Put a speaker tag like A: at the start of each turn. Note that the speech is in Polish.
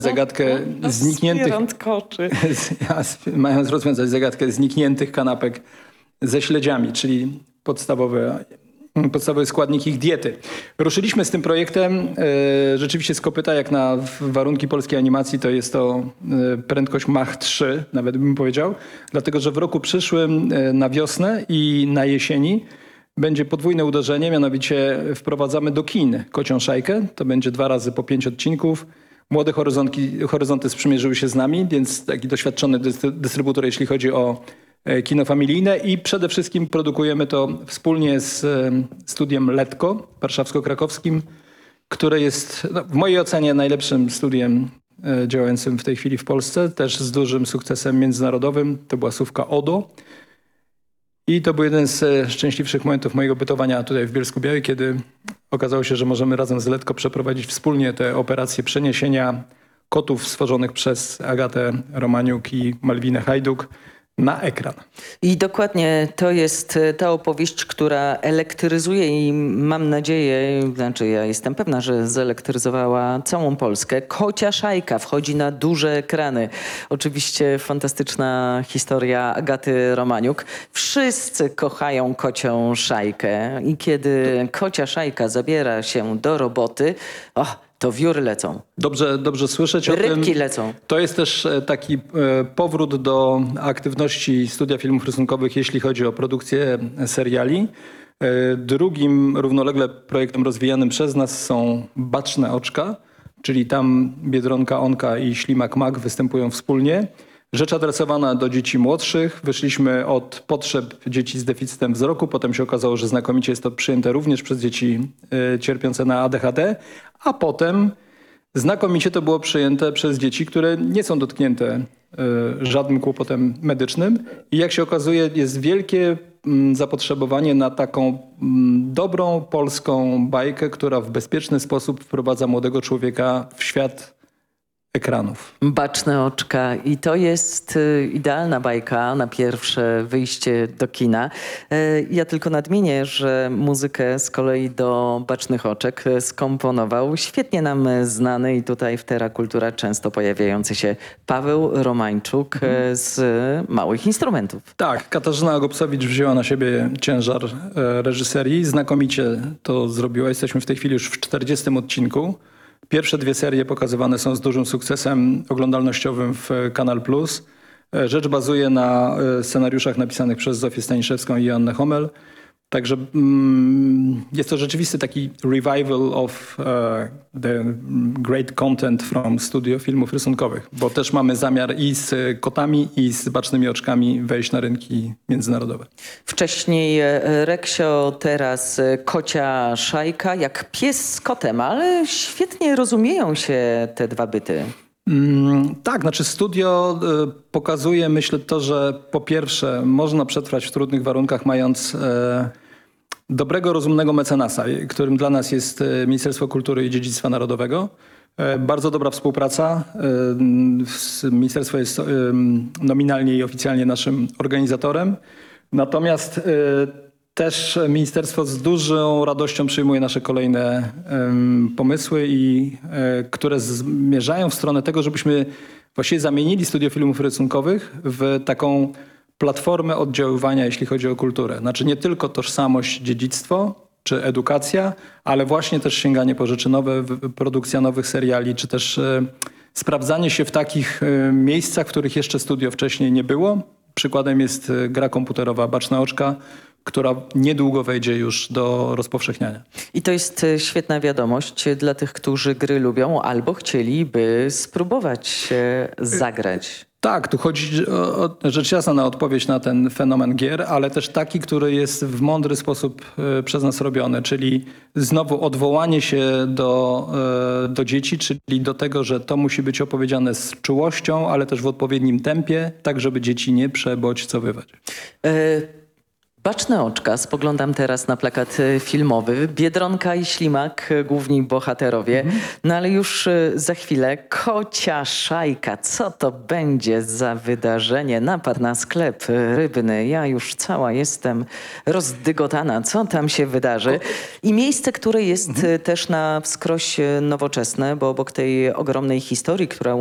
A: zagadkę znikniętych,
B: Aspirant koczy.
A: mając rozwiązać zagadkę znikniętych kanapek ze śledziami, czyli podstawowy składnik ich diety. Ruszyliśmy z tym projektem rzeczywiście z kopyta, jak na warunki polskiej animacji, to jest to prędkość Mach 3, nawet bym powiedział, dlatego że w roku przyszłym na wiosnę i na jesieni będzie podwójne uderzenie, mianowicie wprowadzamy do kin Kocią Szajkę, to będzie 2 razy po 5 odcinków. Młode horyzonty sprzymierzyły się z nami, więc taki doświadczony dystrybutor, jeśli chodzi o kino familijne i przede wszystkim produkujemy to wspólnie z studiem Letko warszawsko-krakowskim, które jest w mojej ocenie najlepszym studiem działającym w tej chwili w Polsce, też z dużym sukcesem międzynarodowym. To była słówka ODO i to był jeden z szczęśliwszych momentów mojego bytowania tutaj w Bielsku-Białej, kiedy okazało się, że możemy razem z Letko przeprowadzić wspólnie tę operację przeniesienia kotów stworzonych przez Agatę Romaniuk i Malwinę Hajduk na ekran.
B: I dokładnie to jest ta opowieść, która elektryzuje i mam nadzieję, znaczy ja jestem pewna, że zelektryzowała całą Polskę. Kocia Szajka wchodzi na duże ekrany. Oczywiście fantastyczna historia Agaty Romaniuk. Wszyscy kochają Kocią Szajkę i kiedy Kocia Szajka zabiera się do roboty, to wióry lecą.
A: Dobrze słyszeć o tym.
B: Rybki lecą.
A: To jest też taki powrót do aktywności Studia Filmów Rysunkowych, jeśli chodzi o produkcję seriali. Drugim równolegle projektem rozwijanym przez nas są Baczne Oczka, czyli tam Biedronka Onka i Ślimak Mak występują wspólnie. Rzecz adresowana do dzieci młodszych. Wyszliśmy od potrzeb dzieci z deficytem wzroku. Potem się okazało, że znakomicie jest to przyjęte również przez dzieci cierpiące na ADHD. A potem znakomicie to było przyjęte przez dzieci, które nie są dotknięte żadnym kłopotem medycznym. I jak się okazuje, jest wielkie zapotrzebowanie na taką dobrą polską bajkę, która w bezpieczny sposób wprowadza młodego człowieka w świat ekranów.
B: Baczne Oczka i to jest idealna bajka na pierwsze wyjście do kina. Ja tylko nadmienię, że muzykę z kolei do Bacznych Oczek skomponował świetnie nam znany i tutaj w Terra Kultura często pojawiający się Paweł Romańczuk z Małych Instrumentów.
A: Tak, Katarzyna Agopsowicz wzięła na siebie ciężar reżyserii. Znakomicie to zrobiła. Jesteśmy w tej chwili już w 40 odcinku. Pierwsze 2 serie pokazywane są z dużym sukcesem oglądalnościowym w Kanal Plus. Rzecz bazuje na scenariuszach napisanych przez Zofię Staniszewską i Joannę Hommel. Także jest to rzeczywisty taki revival of the great content from Studio Filmów Rysunkowych, bo też mamy zamiar i z kotami, i z Bacznymi Oczkami wejść na rynki międzynarodowe.
B: Wcześniej Reksio, teraz Kocia Szajka, jak pies z kotem, ale świetnie rozumieją się te 2 byty.
A: Tak, znaczy studio pokazuje, myślę, to, że po pierwsze można przetrwać w trudnych warunkach, mając dobrego, rozumnego mecenasa, którym dla nas jest Ministerstwo Kultury i Dziedzictwa Narodowego. Bardzo dobra współpraca. Ministerstwo jest nominalnie i oficjalnie naszym organizatorem. Natomiast też ministerstwo z dużą radością przyjmuje nasze kolejne pomysły, które zmierzają w stronę tego, żebyśmy właściwie zamienili Studio Filmów Rysunkowych w taką platformę oddziaływania, jeśli chodzi o kulturę. Znaczy nie tylko tożsamość, dziedzictwo czy edukacja, ale właśnie też sięganie po rzeczy nowe, produkcja nowych seriali, czy też sprawdzanie się w takich miejscach, w których jeszcze studio wcześniej nie było. Przykładem jest gra komputerowa Baczne Oczka, która niedługo wejdzie już do rozpowszechniania.
B: I to jest świetna wiadomość dla tych, którzy gry lubią albo chcieliby spróbować zagrać.
A: Tak, tu chodzi rzecz jasna na odpowiedź na ten fenomen gier, ale też taki, który jest w mądry sposób przez nas robiony, czyli znowu odwołanie się do dzieci, czyli do tego, że to musi być opowiedziane z czułością, ale też w odpowiednim tempie, tak żeby dzieci nie przebodźcowywać.
B: Baczne oczka, spoglądam teraz na plakat filmowy. Biedronka i Ślimak, główni bohaterowie. No ale już za chwilę Kocia Szajka. Co to będzie za wydarzenie? Napad na sklep rybny. Ja już cała jestem rozdygotana. Co tam się wydarzy? I miejsce, które jest też na wskroś nowoczesne, bo obok tej ogromnej historii, która